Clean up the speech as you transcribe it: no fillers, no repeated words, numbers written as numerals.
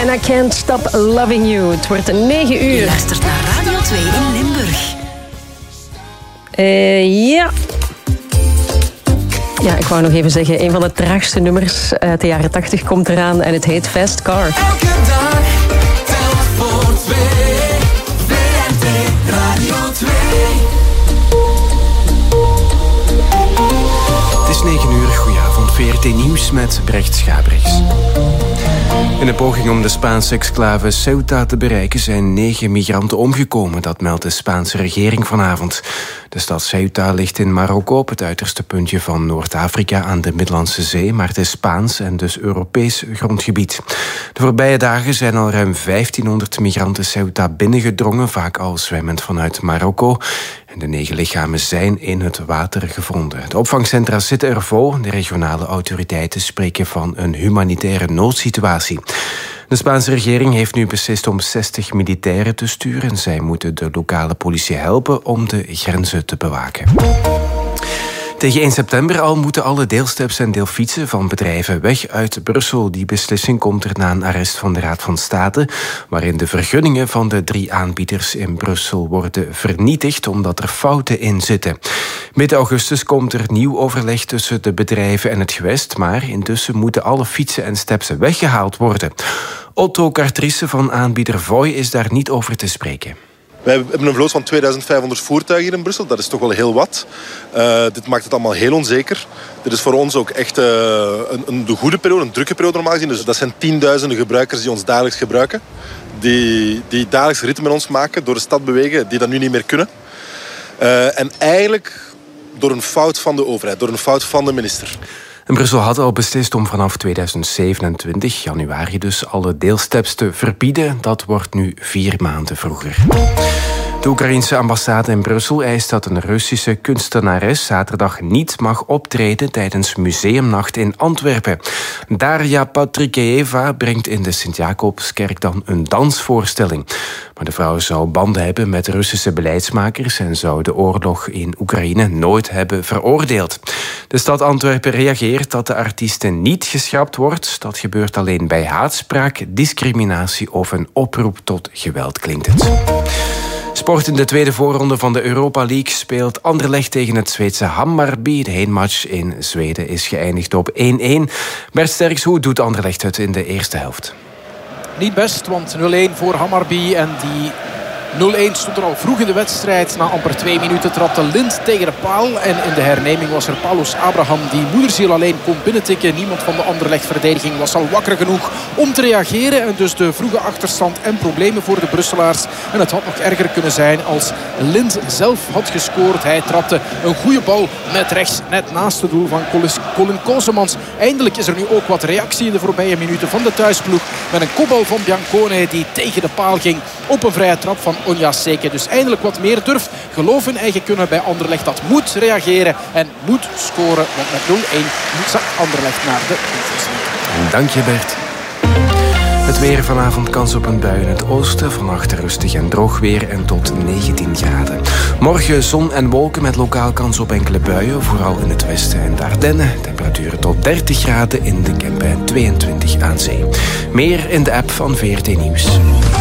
en I Can't Stop Loving You. Het wordt 9 uur. Je luistert naar Radio 2 in Limburg. Ja, ik wou nog even zeggen, een van de traagste nummers uit de jaren 80 komt eraan en het heet Fast Car. Elke dag telt voor 2. VRT Radio 2. Het is 9 uur, goedenavond. VRT Nieuws met Brecht Schabrichs. In een poging om de Spaanse exclave Ceuta te bereiken zijn 9 migranten omgekomen. Dat meldt de Spaanse regering vanavond. De stad Ceuta ligt in Marokko, op het uiterste puntje van Noord-Afrika aan de Middellandse Zee, maar het is Spaans en dus Europees grondgebied. De voorbije dagen zijn al ruim 1500 migranten Ceuta binnengedrongen, vaak al zwemmend vanuit Marokko. En de 9 lichamen zijn in het water gevonden. De opvangcentra zitten er vol. De regionale autoriteiten spreken van een humanitaire noodsituatie. De Spaanse regering heeft nu beslist om 60 militairen te sturen. Zij moeten de lokale politie helpen om de grenzen te bewaken. Tegen 1 september al moeten alle deelsteps en deelfietsen van bedrijven weg uit Brussel. Die beslissing komt er na een arrest van de Raad van State, waarin de vergunningen van de 3 aanbieders in Brussel worden vernietigd omdat er fouten in zitten. Midden augustus komt er nieuw overleg tussen de bedrijven en het gewest, maar intussen moeten alle fietsen en stepsen weggehaald worden. Otto Cartrice van aanbieder Voy is daar niet over te spreken. Wij hebben een vloot van 2500 voertuigen hier in Brussel. Dat is toch wel heel wat. Dit maakt het allemaal heel onzeker. Dit is voor ons ook echt de goede periode, een drukke periode normaal gezien. Dus dat zijn tienduizenden gebruikers die ons dagelijks gebruiken. Die dagelijks ritten met ons maken, door de stad bewegen, die dat nu niet meer kunnen. En eigenlijk door een fout van de overheid, door een fout van de minister. En Brussel had al beslist om vanaf 2027, januari dus, alle deelsteps te verbieden. Dat wordt nu 4 maanden vroeger. De Oekraïense ambassade in Brussel eist dat een Russische kunstenares zaterdag niet mag optreden tijdens Museumnacht in Antwerpen. Daria Patrikeyeva brengt in de Sint-Jacobskerk dan een dansvoorstelling. Maar de vrouw zou banden hebben met Russische beleidsmakers en zou de oorlog in Oekraïne nooit hebben veroordeeld. De stad Antwerpen reageert dat de artieste niet geschrapt wordt. Dat gebeurt alleen bij haatspraak, discriminatie of een oproep tot geweld, klinkt het. Sport in de tweede voorronde van de Europa League speelt Anderlecht tegen het Zweedse Hammarby. De heenmatch in Zweden is geëindigd op 1-1. Bert Sterks, hoe doet Anderlecht het in de eerste helft? Niet best, want 0-1 voor Hammarby en die 0-1 stond er al vroeg in de wedstrijd. Na amper 2 minuten trapte Lind tegen de paal. En in de herneming was er Paulus Abraham die moederziel alleen kon binnentikken. Niemand van de Anderlecht-verdediging was al wakker genoeg om te reageren. En dus de vroege achterstand en problemen voor de Brusselaars. En het had nog erger kunnen zijn als Lind zelf had gescoord. Hij trapte een goede bal met rechts, net naast het doel van Colin Koosemans. Eindelijk is er nu ook wat reactie in de voorbije minuten van de thuisploeg. Met een kopbal van Biancone die tegen de paal ging op een vrije trap van Onyaseke. Dus eindelijk wat meer durf. Geloof in eigen kunnen bij Anderlecht. Dat moet reageren en moet scoren. Want met 0-1 zakt Anderlecht naar de beslissing. Dank je, Bert. Het weer vanavond, kans op een bui in het oosten. Vannacht rustig en droog weer en tot 19 graden. Morgen zon en wolken met lokaal kans op enkele buien. Vooral in het westen en de Ardennen. Temperaturen tot 30 graden in de Kempen en 22 aan zee. Meer in de app van VRT Nieuws.